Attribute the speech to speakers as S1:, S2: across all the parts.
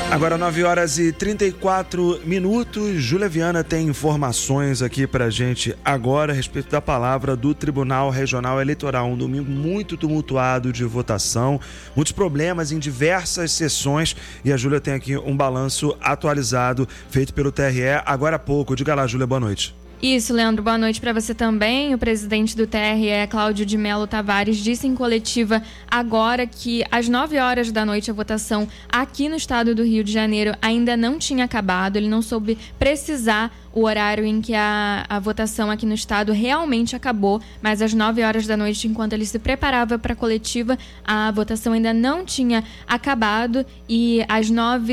S1: Agora 9h34. Júlia Viana tem informações aqui pra gente agora a respeito da palavra do Tribunal Regional Eleitoral. Um domingo muito tumultuado de votação, muitos problemas em diversas sessões, e a Júlia tem aqui um balanço atualizado feito pelo TRE agora há pouco. Diga lá, Júlia, boa noite.
S2: Isso, Leandro, boa noite para você também. O presidente do TRE, Cláudio de Mello Tavares, disse em coletiva agora que às 9h da noite a votação aqui no estado do Rio de Janeiro ainda não tinha acabado. Ele não soube precisar o horário em que a votação aqui no estado realmente acabou, mas às 9h da noite, enquanto ele se preparava para a coletiva, a votação ainda não tinha acabado, e às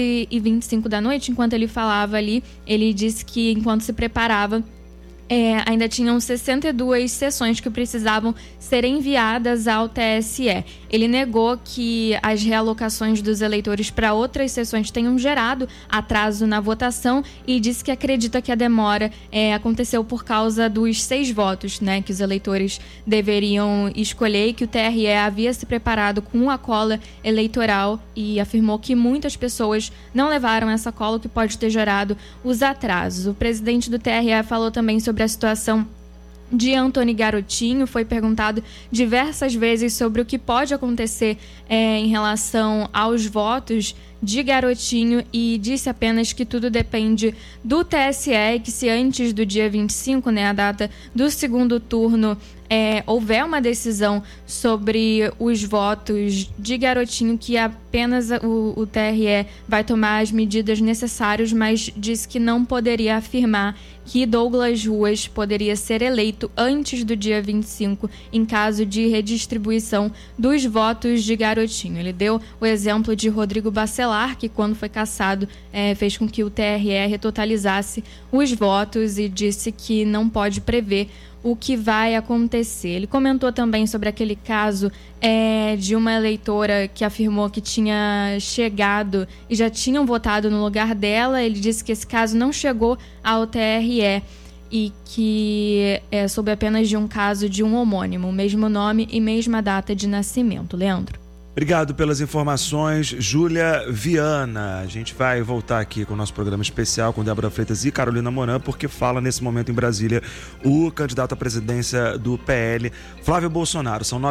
S2: 9h25 da noite, enquanto ele falava ali, ele disse que enquanto se preparava, ainda tinham 62 sessões que precisavam ser enviadas ao TSE. Ele negou que as realocações dos eleitores para outras sessões tenham gerado atraso na votação e disse que acredita que a demora aconteceu por causa dos 6 votos, né, que os eleitores deveriam escolher, e que o TRE havia se preparado com a cola eleitoral, e afirmou que muitas pessoas não levaram essa cola, o que pode ter gerado os atrasos. O presidente do TRE falou também sobre a situação de Antony Garotinho. Foi perguntado diversas vezes sobre o que pode acontecer em relação aos votos de Garotinho, e disse apenas que tudo depende do TSE, e que se antes do dia 25, né, a data do segundo turno, houver uma decisão sobre os votos de Garotinho, que apenas o TRE vai tomar as medidas necessárias, mas disse que não poderia afirmar que Douglas Ruas poderia ser eleito antes do dia 25 em caso de redistribuição dos votos de Garotinho. Ele deu o exemplo de Rodrigo Bacelar, que quando foi cassado fez com que o TRE retotalizasse os votos, e disse que não pode prever o que vai acontecer. Ele comentou também sobre aquele caso de uma eleitora que afirmou que tinha chegado e já tinham votado no lugar dela. Ele disse que esse caso não chegou ao TRE e que soube apenas de um caso de um homônimo, mesmo nome e mesma data de nascimento. Leandro.
S1: Obrigado pelas informações, Júlia Viana. A gente vai voltar aqui com o nosso programa especial com Débora Freitas e Carolina Moran, porque fala nesse momento em Brasília o candidato à presidência do PL, Flávio Bolsonaro. São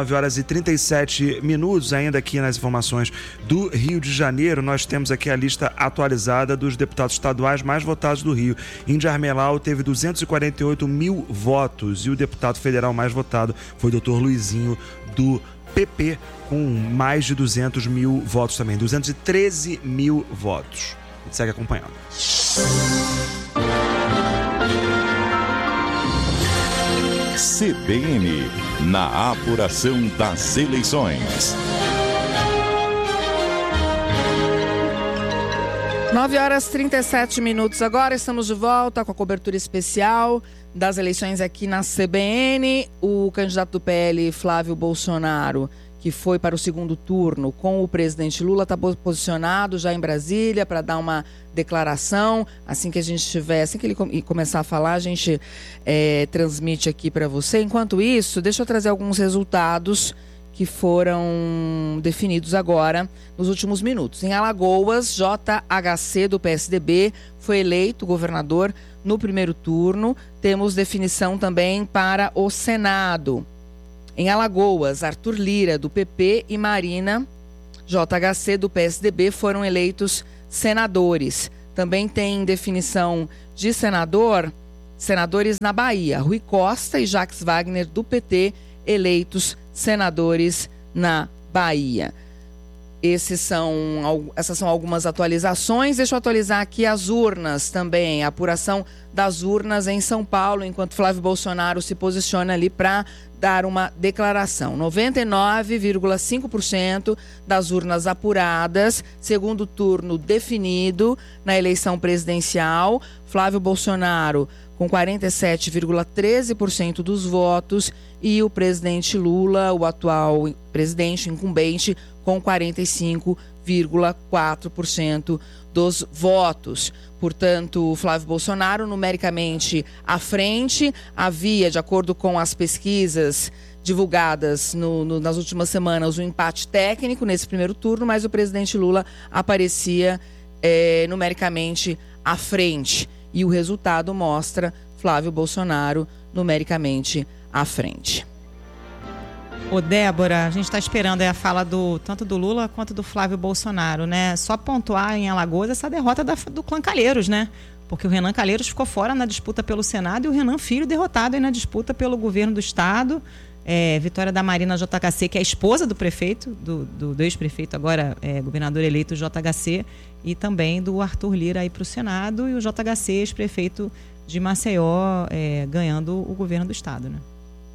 S1: 9h37 ainda aqui nas informações do Rio de Janeiro. Nós temos aqui a lista atualizada dos deputados estaduais mais votados do Rio. Índia Armelau teve 248 mil votos, e o deputado federal mais votado foi o Dr. Luizinho, do PP, com mais de 200 mil votos também, 213 mil votos. A gente segue acompanhando.
S3: CBN, na apuração das eleições.
S4: 9h37 agora, estamos de volta com a cobertura especial das eleições aqui na CBN. O candidato do PL, Flávio Bolsonaro, que foi para o segundo turno com o presidente Lula, está posicionado já em Brasília para dar uma declaração. Assim que a gente tiver, assim que ele começar a falar, a gente transmite aqui para você. Enquanto isso, deixa eu trazer alguns resultados que foram definidos agora nos últimos minutos. Em Alagoas, JHC do PSDB foi eleito governador no primeiro turno. Temos definição também para o Senado. Em Alagoas, Arthur Lira do PP e Marina JHC do PSDB foram eleitos senadores. Também tem definição de senadores na Bahia. Rui Costa e Jacques Wagner do PT eleitos senadores na Bahia. Essas são algumas atualizações. Deixa eu atualizar aqui as urnas também, a apuração das urnas em São Paulo, enquanto Flávio Bolsonaro se posiciona ali para dar uma declaração. 99,5% das urnas apuradas, segundo turno definido na eleição presidencial. Flávio Bolsonaro com 47,13% dos votos e o presidente Lula, o atual presidente incumbente, com 45,4% dos votos. Portanto, o Flávio Bolsonaro numericamente à frente. Havia, de acordo com as pesquisas divulgadas nas últimas semanas, um empate técnico nesse primeiro turno, mas o presidente Lula aparecia numericamente à frente. E o resultado mostra Flávio Bolsonaro numericamente à frente.
S5: Ô Débora, a gente está esperando a fala tanto do Lula quanto do Flávio Bolsonaro, né? Só pontuar em Alagoas essa derrota do clã Calheiros, né? Porque o Renan Calheiros ficou fora na disputa pelo Senado e o Renan Filho derrotado aí na disputa pelo governo do Estado. Vitória da Marina JHC, que é a esposa do prefeito, do ex-prefeito, agora governador eleito JHC, e também do Arthur Lira aí para o Senado, e o JHC, ex-prefeito de Maceió, ganhando o governo do Estado, né?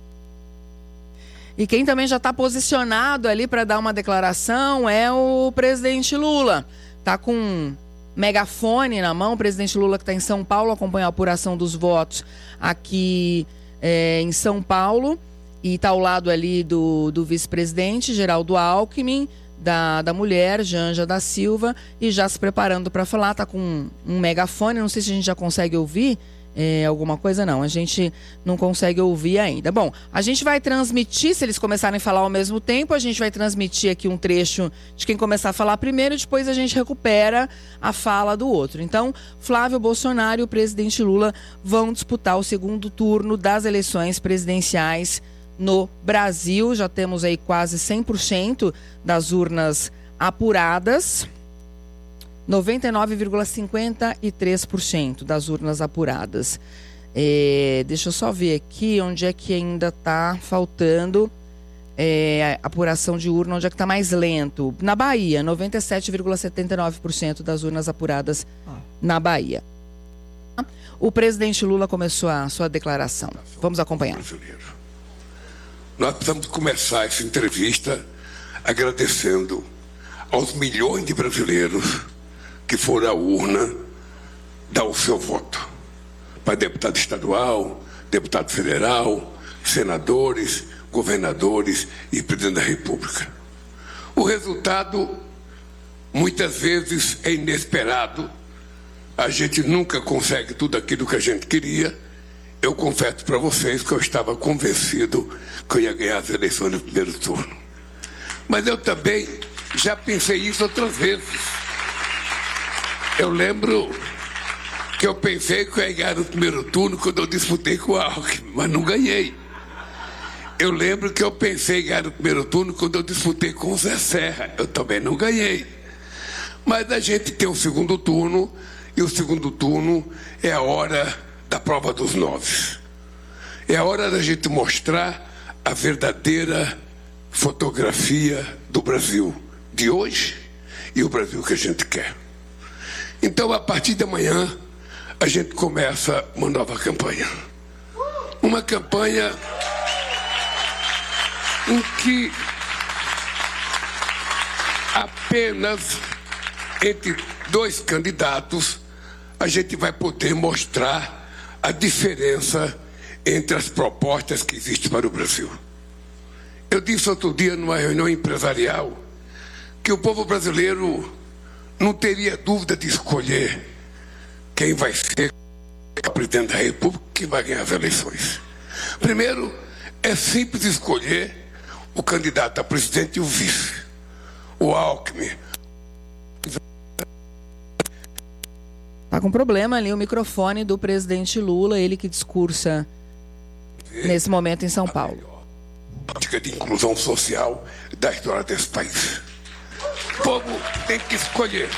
S4: E quem também já está posicionado ali para dar uma declaração é o presidente Lula. Está com um megafone na mão. O presidente Lula, que está em São Paulo, acompanha a apuração dos votos aqui em São Paulo. E está ao lado ali do vice-presidente, Geraldo Alckmin, da mulher, Janja da Silva, e já se preparando para falar. Está com um megafone, não sei se a gente já consegue ouvir alguma coisa, não. A gente não consegue ouvir ainda. Bom, a gente vai transmitir, se eles começarem a falar ao mesmo tempo, a gente vai transmitir aqui um trecho de quem começar a falar primeiro e depois a gente recupera a fala do outro. Então, Flávio Bolsonaro e o presidente Lula vão disputar o segundo turno das eleições presidenciais no Brasil. Já temos aí quase 100% das urnas apuradas. 99,53% das urnas apuradas. Deixa eu só ver aqui onde é que ainda está faltando apuração de urna, onde é que está mais lento. Na Bahia, 97,79% das urnas apuradas na Bahia. O presidente Lula começou a sua declaração. Vamos acompanhar.
S6: Nós precisamos começar essa entrevista agradecendo aos milhões de brasileiros que foram à urna dar o seu voto para deputado estadual, deputado federal, senadores, governadores e presidente da República. O resultado muitas vezes é inesperado, a gente nunca consegue tudo aquilo que a gente queria. Eu confesso para vocês que eu estava convencido que eu ia ganhar as eleições no primeiro turno. Mas eu também já pensei isso outras vezes. Eu lembro que eu pensei que eu ia ganhar no primeiro turno quando eu disputei com o Alckmin, mas não ganhei. Eu lembro que eu pensei em ganhar no primeiro turno quando eu disputei com o Zé Serra. Eu também não ganhei. Mas a gente tem o segundo turno, e o segundo turno é a hora da prova dos 9. É a hora da gente mostrar a verdadeira fotografia do Brasil de hoje e o Brasil que a gente quer. Então, a partir de amanhã, a gente começa uma nova campanha. Uma campanha em que apenas entre dois candidatos a gente vai poder mostrar a diferença entre as propostas que existem para o Brasil. Eu disse outro dia numa reunião empresarial que o povo brasileiro não teria dúvida de escolher quem vai ser o presidente da República, quem vai ganhar as eleições. Primeiro, é simples escolher o candidato a presidente e o vice. O Alckmin.
S4: Está com problema ali o microfone do presidente Lula, ele que discursa nesse momento em São Paulo.
S6: Política de inclusão social da história desse país. O povo tem que escolher.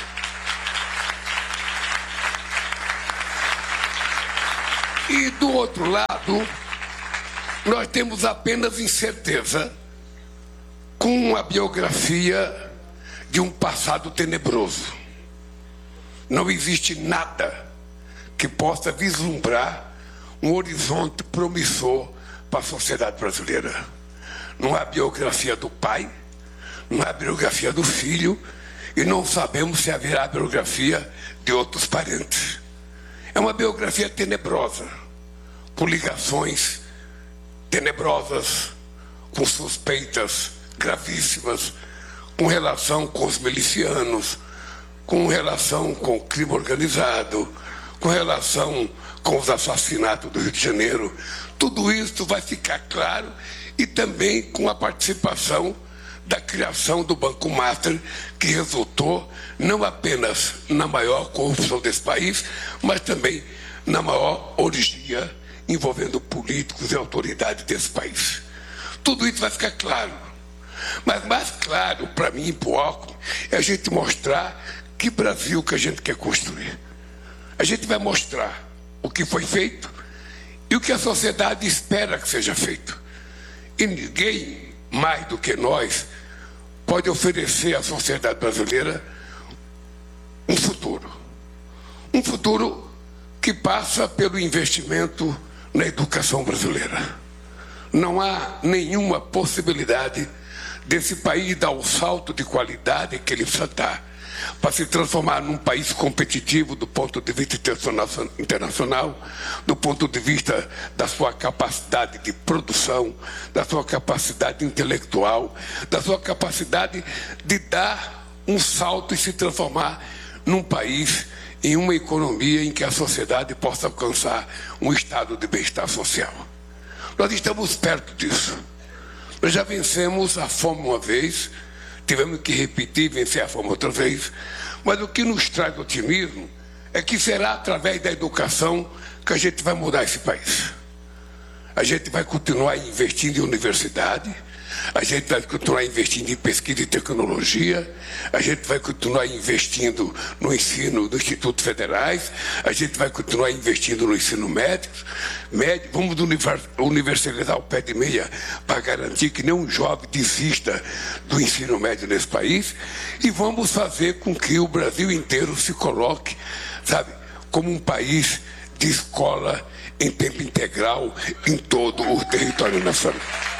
S6: E do outro lado, nós temos apenas incerteza com a biografia de um passado tenebroso. Não existe nada que possa vislumbrar um horizonte promissor para a sociedade brasileira. Não há biografia do pai, não há biografia do filho, e não sabemos se haverá biografia de outros parentes. É uma biografia tenebrosa, com ligações tenebrosas, com suspeitas gravíssimas, com relação com os milicianos, com relação com o crime organizado, com relação com os assassinatos do Rio de Janeiro. Tudo isso vai ficar claro, e também com a participação da criação do Banco Master, que resultou não apenas na maior corrupção desse país, mas também na maior orgia envolvendo políticos e autoridades desse país. Tudo isso vai ficar claro. Mas mais claro para mim e para o Alckmin é a gente mostrar que Brasil que a gente quer construir. A gente vai mostrar o que foi feito e o que a sociedade espera que seja feito. E ninguém mais do que nós pode oferecer à sociedade brasileira um futuro. Um futuro que passa pelo investimento na educação brasileira. Não há nenhuma possibilidade desse país dar o salto de qualidade que ele precisa dar para se transformar num país competitivo do ponto de vista internacional, do ponto de vista da sua capacidade de produção, da sua capacidade intelectual, da sua capacidade de dar um salto e se transformar num país, em uma economia em que a sociedade possa alcançar um estado de bem-estar social. Nós estamos perto disso. Nós já vencemos a fome uma vez, tivemos que repetir e vencer a fome outra vez, mas o que nos traz otimismo é que será através da educação que a gente vai mudar esse país. A gente vai continuar investindo em universidade, a gente vai continuar investindo em pesquisa e tecnologia, a gente vai continuar investindo no ensino dos institutos federais, a gente vai continuar investindo no ensino médio, vamos universalizar o pé de meia para garantir que nenhum jovem desista do ensino médio nesse país, e vamos fazer com que o Brasil inteiro se coloque, sabe, como um país de escola em tempo integral em todo o território nacional.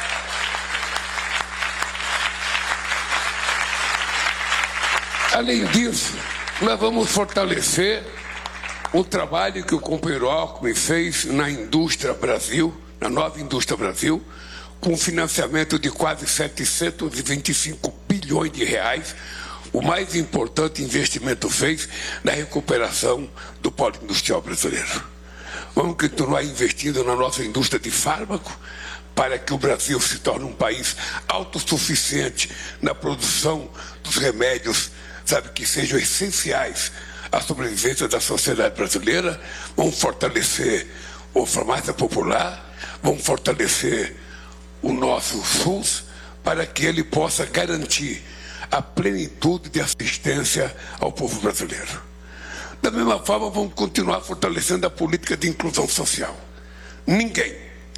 S6: Além disso, nós vamos fortalecer o trabalho que o companheiro Alckmin fez na Indústria Brasil, na nova Indústria Brasil, com financiamento de quase 725 bilhões de reais, o mais importante investimento feito na recuperação do polo industrial brasileiro. Vamos continuar investindo na nossa indústria de fármaco, para que o Brasil se torne um país autossuficiente na produção dos remédios, sabe, que sejam essenciais à sobrevivência da sociedade brasileira. Vamos fortalecer a farmácia popular, vamos fortalecer o nosso SUS para que ele possa garantir a plenitude de assistência ao povo brasileiro. Da mesma forma, vamos continuar fortalecendo a política de inclusão social. Ninguém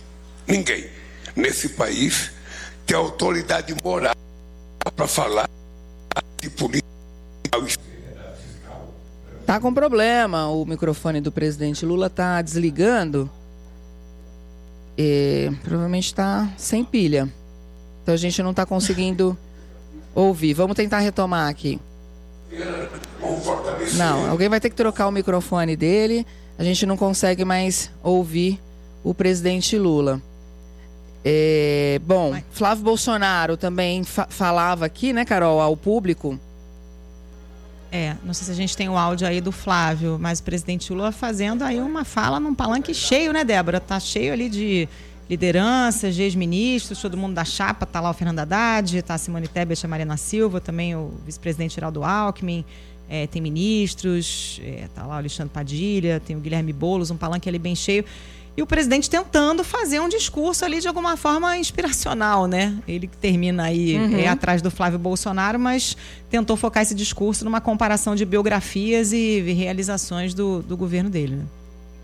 S6: nesse país tem autoridade moral para falar de política.
S4: Tá com problema, o microfone do presidente Lula tá desligando. Provavelmente está sem pilha. Então a gente não está conseguindo ouvir. Vamos tentar retomar aqui. Não, alguém vai ter que trocar o microfone dele. A gente não consegue mais ouvir o presidente Lula. Bom, Flávio Bolsonaro também falava aqui, né, Carol, ao público.
S5: Não sei se a gente tem o áudio aí do Flávio, mas o presidente Lula fazendo aí uma fala num palanque cheio, né, Débora? Tá cheio ali de lideranças, de ex-ministros, todo mundo da chapa, tá lá o Fernando Haddad, tá a Simone Tebet, a Marina Silva, também o vice-presidente Geraldo Alckmin, tem ministros, tá lá o Alexandre Padilha, tem o Guilherme Boulos, um palanque ali bem cheio. E o presidente tentando fazer um discurso ali de alguma forma inspiracional, né? Ele que termina aí atrás do Flávio Bolsonaro, mas tentou focar esse discurso numa comparação de biografias e realizações do governo dele, né?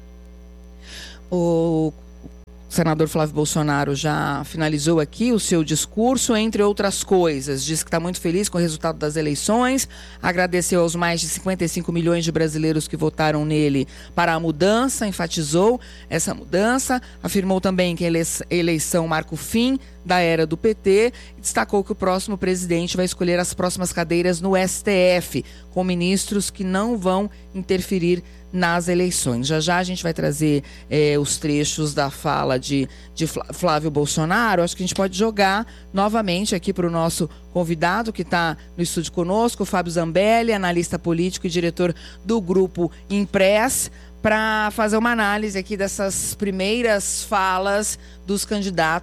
S4: O senador Flávio Bolsonaro já finalizou aqui o seu discurso, entre outras coisas. Diz que está muito feliz com o resultado das eleições, agradeceu aos mais de 55 milhões de brasileiros que votaram nele para a mudança, enfatizou essa mudança, afirmou também que a eleição marca o fim da era do PT e destacou que o próximo presidente vai escolher as próximas cadeiras no STF, com ministros que não vão interferir nas eleições. Já a gente vai trazer os trechos da fala de Flávio Bolsonaro. Acho que a gente pode jogar novamente aqui para o nosso convidado que está no estúdio conosco, o Fábio Zambelli, analista político e diretor do Grupo Impress, para fazer uma análise aqui dessas primeiras falas dos candidatos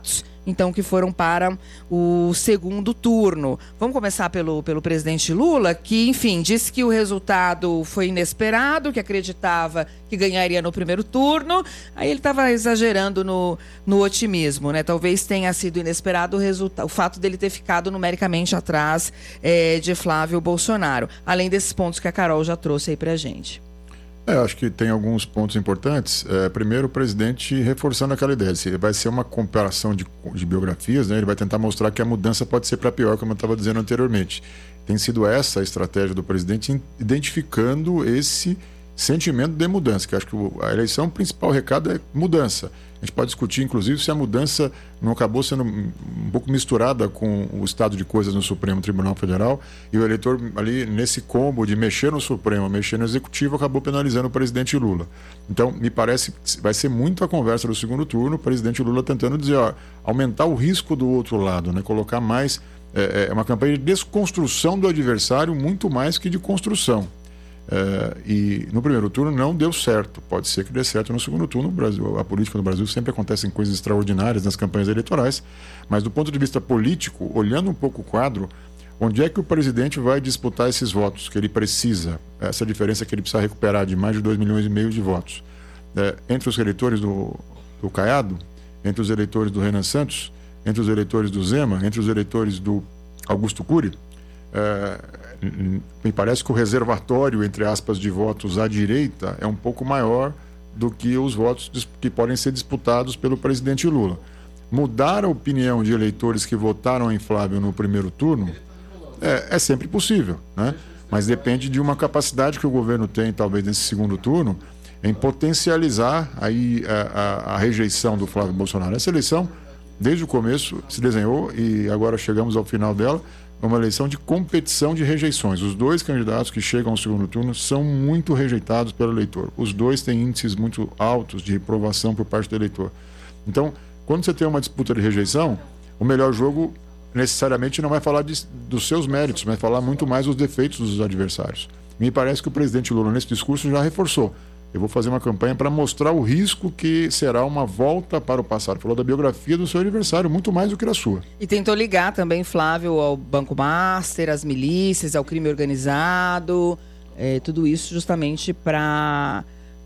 S4: então, que foram para o segundo turno. Vamos começar pelo presidente Lula, que, enfim, disse que o resultado foi inesperado, que acreditava que ganharia no primeiro turno. Aí ele estava exagerando no otimismo, né? Talvez tenha sido inesperado o fato dele ter ficado numericamente atrás de Flávio Bolsonaro. Além desses pontos que a Carol já trouxe aí pra gente.
S7: Acho que tem alguns pontos importantes. Primeiro, o presidente reforçando aquela ideia. Vai ser uma comparação de biografias, né? Ele vai tentar mostrar que a mudança pode ser para pior, como eu estava dizendo anteriormente. Tem sido essa a estratégia do presidente, identificando esse sentimento de mudança, que acho que a eleição, o principal recado é mudança. A gente pode discutir, inclusive, se a mudança não acabou sendo um pouco misturada com o estado de coisas no Supremo Tribunal Federal, e o eleitor ali nesse combo de mexer no Supremo, mexer no Executivo, acabou penalizando o presidente Lula. Então, me parece que vai ser muito a conversa do segundo turno, o presidente Lula tentando dizer, aumentar o risco do outro lado, né? Colocar mais, uma campanha de desconstrução do adversário, muito mais que de construção. E no primeiro turno não deu certo. Pode ser que dê certo no segundo turno. A política no Brasil sempre acontecem coisas extraordinárias nas campanhas eleitorais, mas do ponto de vista político, olhando um pouco o quadro, onde é que o presidente vai disputar esses votos que ele precisa, essa diferença que ele precisa recuperar de mais de 2,5 milhões de votos, entre os eleitores do Caiado, entre os eleitores do Renan Santos, entre os eleitores do Zema, entre os eleitores do Augusto Cury. Me parece que o reservatório, entre aspas, de votos à direita é um pouco maior do que os votos que podem ser disputados pelo presidente Lula. Mudar a opinião de eleitores que votaram em Flávio no primeiro turno é sempre possível, né? Mas depende de uma capacidade que o governo tem, talvez nesse segundo turno, em potencializar aí a rejeição do Flávio Bolsonaro. Essa eleição, desde o começo, se desenhou, e agora chegamos ao final dela, uma eleição de competição de rejeições. Os dois candidatos que chegam ao segundo turno são muito rejeitados pelo eleitor. Os dois têm índices muito altos de reprovação por parte do eleitor. Então, quando você tem uma disputa de rejeição, o melhor jogo necessariamente não vai falar dos seus méritos, vai falar muito mais dos defeitos dos adversários. Me parece que o presidente Lula, nesse discurso, já reforçou. Eu vou fazer uma campanha para mostrar o risco que será uma volta para o passado. Falou da biografia do seu adversário, muito mais do que da sua.
S4: E tentou ligar também, Flávio, ao Banco Master, às milícias, ao crime organizado, tudo isso justamente para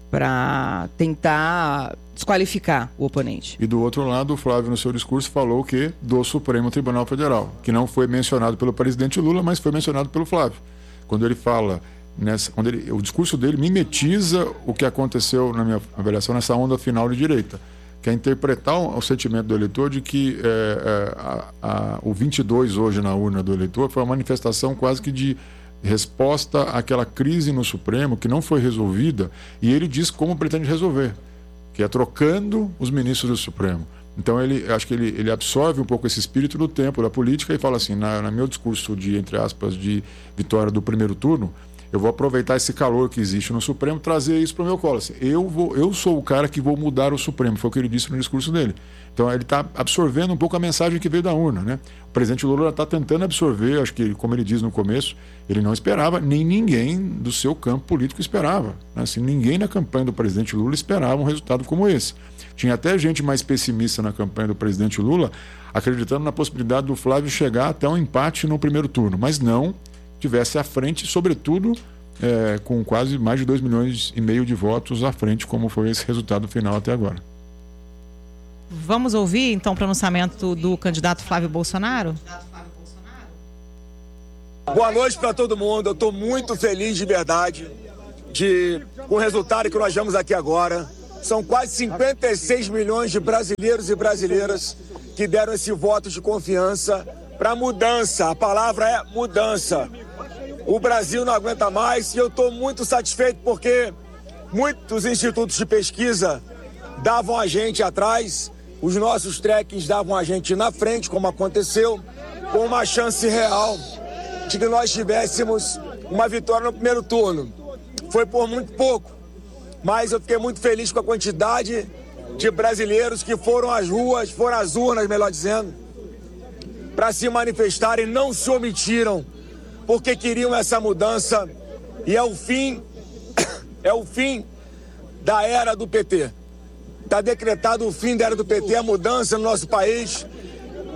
S4: tentar desqualificar o oponente.
S7: E do outro lado, o Flávio, no seu discurso, falou que do Supremo Tribunal Federal, que não foi mencionado pelo presidente Lula, mas foi mencionado pelo Flávio. Quando ele fala... o discurso dele mimetiza o que aconteceu, na minha avaliação, nessa onda final de direita, que é interpretar o sentimento do eleitor de que o 22 hoje na urna do eleitor foi uma manifestação quase que de resposta àquela crise no Supremo que não foi resolvida, e ele diz como pretende resolver, que é trocando os ministros do Supremo. Então acho que ele absorve um pouco esse espírito do tempo, da política, e fala assim, no meu discurso de, entre aspas, de vitória do primeiro turno, eu vou aproveitar esse calor que existe no Supremo, trazer isso para o meu colo. Assim, eu sou o cara que vou mudar o Supremo, foi o que ele disse no discurso dele. Então ele está absorvendo um pouco a mensagem que veio da urna, né? O presidente Lula está tentando absorver, acho que, como ele diz no começo, ele não esperava, nem ninguém do seu campo político esperava, né? Assim, ninguém na campanha do presidente Lula esperava um resultado como esse. Tinha até gente mais pessimista na campanha do presidente Lula, acreditando na possibilidade do Flávio chegar até um empate no primeiro turno, mas não tivesse à frente, sobretudo com quase mais de 2,5 milhões de votos à frente, como foi esse resultado final até agora.
S5: Vamos ouvir, então, o pronunciamento do candidato Flávio Bolsonaro?
S8: Boa noite para todo mundo. Eu estou muito feliz de verdade com o resultado que nós vemos aqui agora. São quase 56 milhões de brasileiros e brasileiras que deram esse voto de confiança para mudança. A palavra é mudança. O Brasil não aguenta mais, e eu estou muito satisfeito porque muitos institutos de pesquisa davam a gente atrás, os nossos trackings davam a gente na frente, como aconteceu, com uma chance real de que nós tivéssemos uma vitória no primeiro turno. Foi por muito pouco, mas eu fiquei muito feliz com a quantidade de brasileiros que foram às ruas, foram às urnas, melhor dizendo, para se manifestarem, não se omitiram, porque queriam essa mudança, e é o fim da era do PT. Está decretado o fim da era do PT, a mudança no nosso país,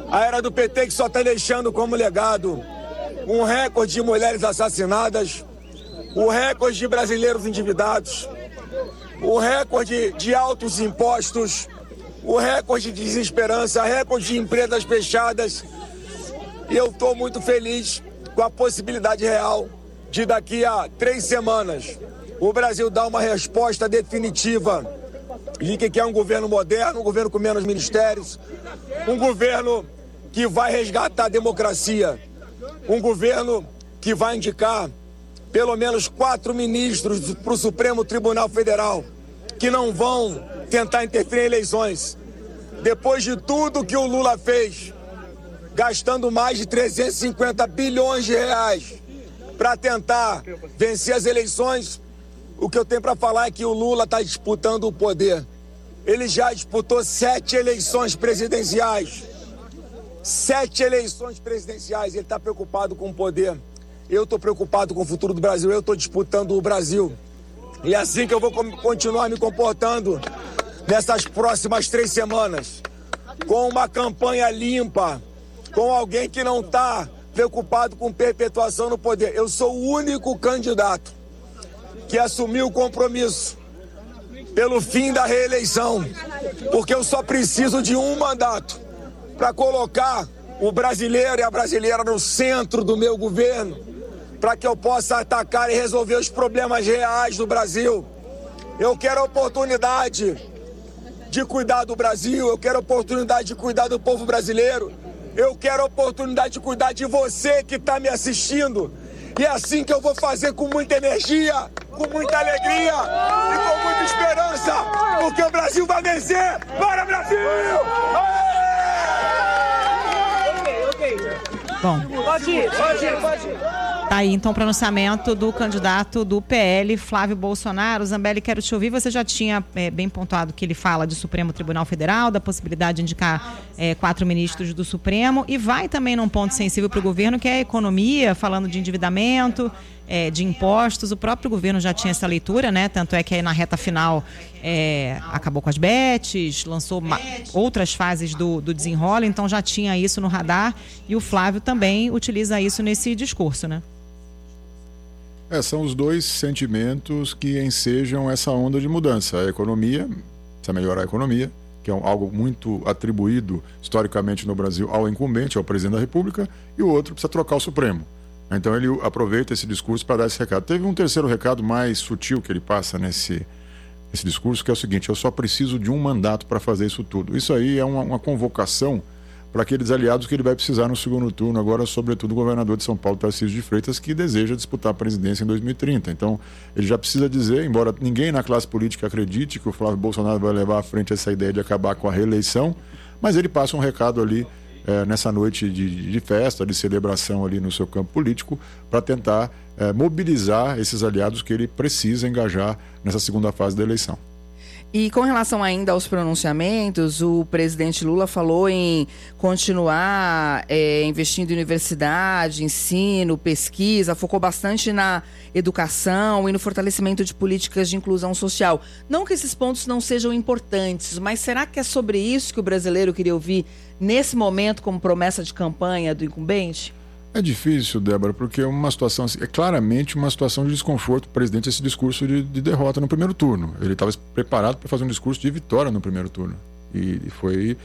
S8: A era do PT que só está deixando como legado um recorde de mulheres assassinadas, o recorde de brasileiros endividados, o recorde de altos impostos, o recorde de desesperança, recorde de empresas fechadas. E eu estou muito feliz com a possibilidade real de daqui a 3 semanas o Brasil dar uma resposta definitiva de que quer um governo moderno, um governo com menos ministérios, um governo que vai resgatar a democracia, um governo que vai indicar pelo menos 4 ministros para o Supremo Tribunal Federal, que não vão tentar interferir em eleições. Depois de tudo que o Lula fez, gastando mais de 350 bilhões de reais para tentar vencer as eleições, o que eu tenho para falar é que o Lula está disputando o poder. Ele já disputou 7 eleições presidenciais. 7 eleições presidenciais. Ele está preocupado com o poder. Eu estou preocupado com o futuro do Brasil. Eu estou disputando o Brasil. E é assim que eu vou continuar me comportando nessas próximas 3 semanas. Com uma campanha limpa, com alguém que não está preocupado com perpetuação no poder. Eu sou o único candidato que assumiu o compromisso pelo fim da reeleição, porque eu só preciso de um mandato para colocar o brasileiro e a brasileira no centro do meu governo, para que eu possa atacar e resolver os problemas reais do Brasil. Eu quero a oportunidade de cuidar do Brasil, eu quero a oportunidade de cuidar do povo brasileiro, eu quero a oportunidade de cuidar de você que está me assistindo. E é assim que eu vou fazer, com muita energia, com muita alegria e com muita esperança, porque o Brasil vai vencer. Bora, Brasil!
S5: Bom,
S8: Pode ir.
S5: tá aí então o pronunciamento do candidato do PL, Flávio Bolsonaro. Zambelli, quero te ouvir. Você já tinha bem pontuado que ele fala de Supremo Tribunal Federal, da possibilidade de indicar 4 ministros do Supremo, e vai também num ponto sensível para o governo, que é a economia, falando de endividamento, de impostos. O próprio governo já tinha essa leitura, né? Tanto é que aí na reta final acabou com as bets, lançou outras fases do desenrola, então já tinha isso no radar, e o Flávio também utiliza isso nesse discurso, né?
S7: São os dois sentimentos que ensejam essa onda de mudança. A economia, precisa melhorar a economia, que é algo muito atribuído historicamente no Brasil ao incumbente, ao presidente da República, e o outro precisa trocar o Supremo. Então ele aproveita esse discurso para dar esse recado. Teve um terceiro recado mais sutil que ele passa nesse discurso, que é o seguinte: eu só preciso de um mandato para fazer isso tudo. Isso aí é uma convocação para aqueles aliados que ele vai precisar no segundo turno, agora sobretudo o governador de São Paulo, Tarcísio de Freitas, que deseja disputar a presidência em 2030. Então ele já precisa dizer, embora ninguém na classe política acredite que o Flávio Bolsonaro vai levar à frente essa ideia de acabar com a reeleição, mas ele passa um recado ali nessa noite de festa, de celebração ali no seu campo político, para tentar mobilizar esses aliados que ele precisa engajar nessa segunda fase da eleição.
S4: E com relação ainda aos pronunciamentos, o presidente Lula falou em continuar investindo em universidade, ensino, pesquisa, focou bastante na educação e no fortalecimento de políticas de inclusão social. Não que esses pontos não sejam importantes, mas será que é sobre isso que o brasileiro queria ouvir nesse momento como promessa de campanha do incumbente?
S7: É difícil, Débora, porque é claramente uma situação de desconforto. O presidente, esse discurso de derrota no primeiro turno. Ele estava preparado para fazer um discurso de vitória no primeiro turno. E foi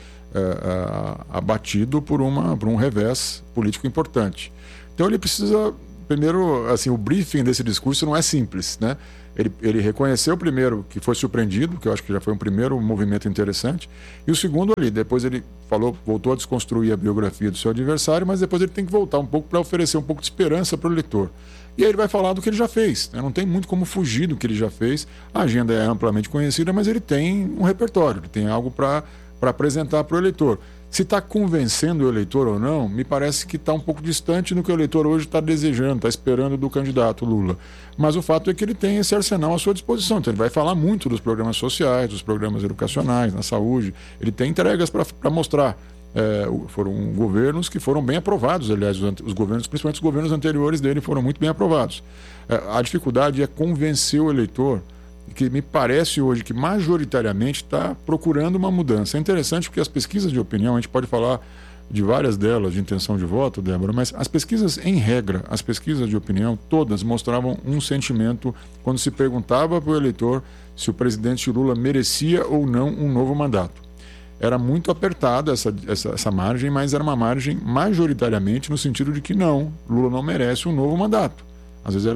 S7: abatido por um revés político importante. Então ele precisa, primeiro, assim, o briefing desse discurso não é simples, né? Ele reconheceu primeiro que foi surpreendido, que eu acho que já foi um primeiro movimento interessante, e o segundo ali, depois ele voltou a desconstruir a biografia do seu adversário, mas depois ele tem que voltar um pouco para oferecer um pouco de esperança para o eleitor. E aí ele vai falar do que ele já fez, né? Não tem muito como fugir do que ele já fez. A agenda é amplamente conhecida, mas ele tem um repertório, ele tem algo para apresentar para o eleitor. Se está convencendo o eleitor ou não, me parece que está um pouco distante do que o eleitor hoje está desejando, está esperando do candidato Lula. Mas o fato é que ele tem esse arsenal à sua disposição. Então ele vai falar muito dos programas sociais, dos programas educacionais, na saúde. Ele tem entregas para mostrar. Foram governos que foram bem aprovados, aliás, os governos, principalmente os governos anteriores dele, foram muito bem aprovados. A dificuldade é convencer o eleitor, que me parece hoje que majoritariamente está procurando uma mudança. É interessante porque as pesquisas de opinião, a gente pode falar de várias delas de intenção de voto, Débora, mas as pesquisas, em regra, as pesquisas de opinião, todas mostravam um sentimento quando se perguntava para o eleitor se o presidente Lula merecia ou não um novo mandato. Era muito apertada essa margem, mas era uma margem majoritariamente no sentido de que não, Lula não merece um novo mandato. Às vezes era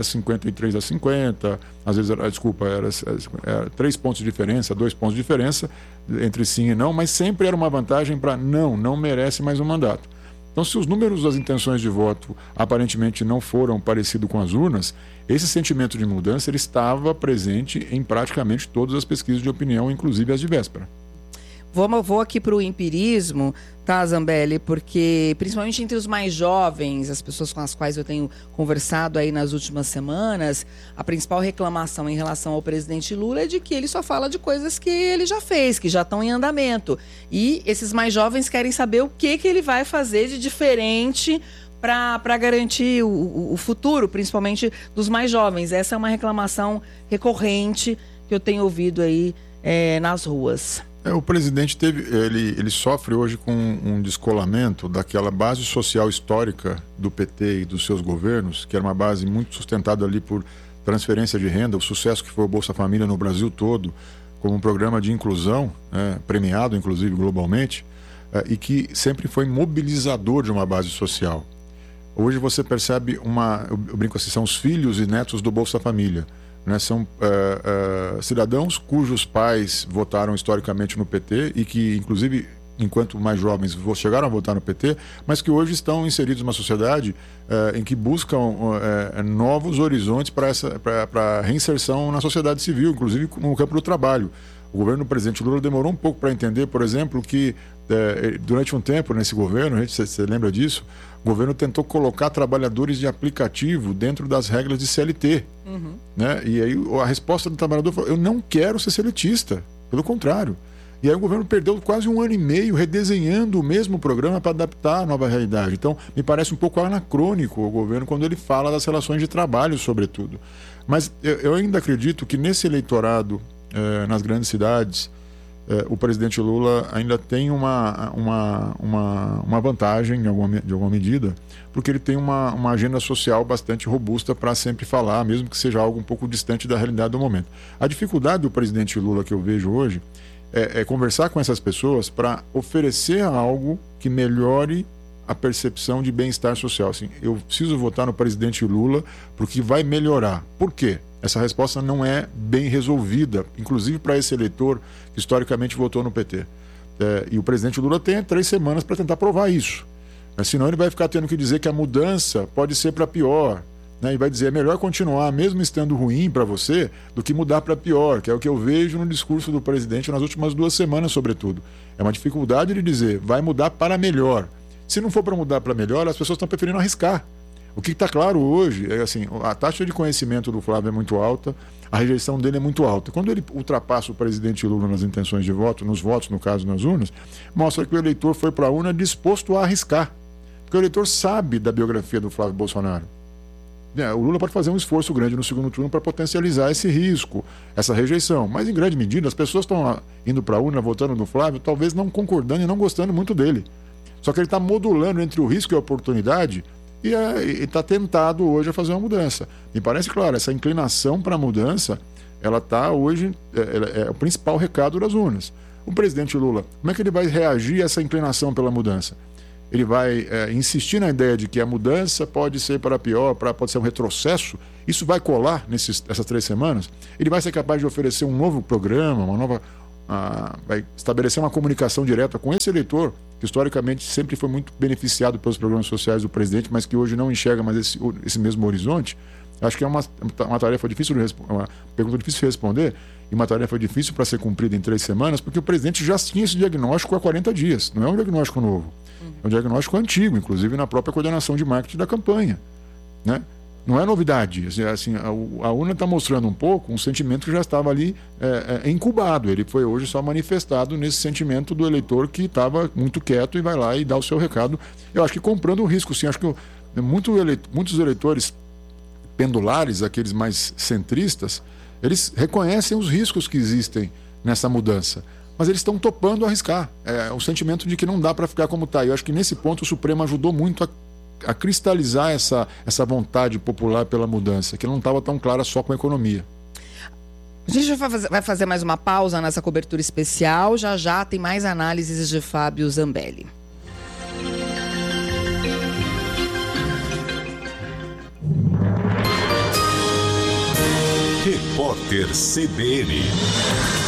S7: 53-50, às vezes era 3 pontos de diferença, 2 pontos de diferença entre sim e não, mas sempre era uma vantagem para não merece mais um mandato. Então, se os números das intenções de voto aparentemente não foram parecidos com as urnas, esse sentimento de mudança ele estava presente em praticamente todas as pesquisas de opinião, inclusive as de véspera.
S4: Vou aqui para o empirismo, tá, Zambelli? Porque, principalmente entre os mais jovens, as pessoas com as quais eu tenho conversado aí nas últimas semanas, a principal reclamação em relação ao presidente Lula é de que ele só fala de coisas que ele já fez, que já estão em andamento. E esses mais jovens querem saber o que ele vai fazer de diferente para garantir o futuro, principalmente dos mais jovens. Essa é uma reclamação recorrente que eu tenho ouvido aí nas ruas.
S7: O presidente ele sofre hoje com um descolamento daquela base social histórica do PT e dos seus governos, que era uma base muito sustentada ali por transferência de renda, o sucesso que foi o Bolsa Família no Brasil todo, como um programa de inclusão, premiado inclusive globalmente, e que sempre foi mobilizador de uma base social. Hoje você percebe eu brinco assim, são os filhos e netos do Bolsa Família. São cidadãos cujos pais votaram historicamente no PT e que, inclusive, enquanto mais jovens, chegaram a votar no PT, mas que hoje estão inseridos numa sociedade em que buscam novos horizontes para reinserção na sociedade civil, inclusive no campo do trabalho. O governo do presidente Lula demorou um pouco para entender, por exemplo, que durante um tempo nesse governo, você lembra disso, o governo tentou colocar trabalhadores de aplicativo dentro das regras de CLT. Uhum. Né? E aí a resposta do trabalhador foi: eu não quero ser seletista, pelo contrário. E aí o governo perdeu quase 1 ano e meio redesenhando o mesmo programa para adaptar à nova realidade. Então, me parece um pouco anacrônico o governo quando ele fala das relações de trabalho, sobretudo. Mas eu ainda acredito que nesse eleitorado, nas grandes cidades, o presidente Lula ainda tem uma vantagem de alguma medida, porque ele tem uma agenda social bastante robusta para sempre falar, mesmo que seja algo um pouco distante da realidade do momento. A dificuldade do presidente Lula que eu vejo hoje é conversar com essas pessoas para oferecer algo que melhore a percepção de bem-estar social. Assim, eu preciso votar no presidente Lula porque vai melhorar. Por quê? Essa resposta não é bem resolvida, inclusive para esse eleitor que historicamente votou no PT. E o presidente Lula tem 3 semanas para tentar provar isso. Senão ele vai ficar tendo que dizer que a mudança pode ser para pior. E vai dizer: é melhor continuar, mesmo estando ruim para você, do que mudar para pior, que é o que eu vejo no discurso do presidente nas últimas 2 semanas, sobretudo. É uma dificuldade de dizer: vai mudar para melhor. Se não for para mudar para melhor, as pessoas estão preferindo arriscar. O que está claro hoje é assim: a taxa de conhecimento do Flávio é muito alta, a rejeição dele é muito alta. Quando ele ultrapassa o presidente Lula nas intenções de voto, nos votos, no caso, nas urnas, mostra que o eleitor foi para a urna disposto a arriscar. Porque o eleitor sabe da biografia do Flávio Bolsonaro. O Lula pode fazer um esforço grande no segundo turno para potencializar esse risco, essa rejeição. Mas, em grande medida, as pessoas estão indo para a urna, votando no Flávio, talvez não concordando e não gostando muito dele. Só que ele está modulando entre o risco e a oportunidade e está tentado hoje a fazer uma mudança. Me parece claro, essa inclinação para a mudança, ela está hoje, é o principal recado das urnas. O presidente Lula, como é que ele vai reagir a essa inclinação pela mudança? Ele vai insistir na ideia de que a mudança pode ser para pior, pode ser um retrocesso? Isso vai colar essas 3 semanas? Ele vai ser capaz de oferecer um novo programa, vai estabelecer uma comunicação direta com esse eleitor, que historicamente sempre foi muito beneficiado pelos programas sociais do presidente, mas que hoje não enxerga mais esse mesmo horizonte? Acho que é uma tarefa difícil uma pergunta difícil de responder e uma tarefa difícil para ser cumprida em 3 semanas, porque o presidente já tinha esse diagnóstico há 40 dias. Não é um diagnóstico novo. É um diagnóstico antigo, inclusive na própria coordenação de marketing da campanha. Né? Não é novidade. Assim, a urna está mostrando um pouco um sentimento que já estava ali incubado. Ele foi hoje só manifestado nesse sentimento do eleitor que estava muito quieto e vai lá e dá o seu recado. Eu acho que comprando o risco, sim. Acho que muitos eleitores pendulares, aqueles mais centristas, eles reconhecem os riscos que existem nessa mudança. mas eles estão topando arriscar. É o sentimento de que não dá para ficar como está. Eu acho que nesse ponto o Supremo ajudou muito a cristalizar essa vontade popular pela mudança, que não estava tão clara só com a economia.
S4: A gente vai fazer mais uma pausa nessa cobertura especial. Já tem mais análises de Fábio Zambelli.
S3: Repórter CBN.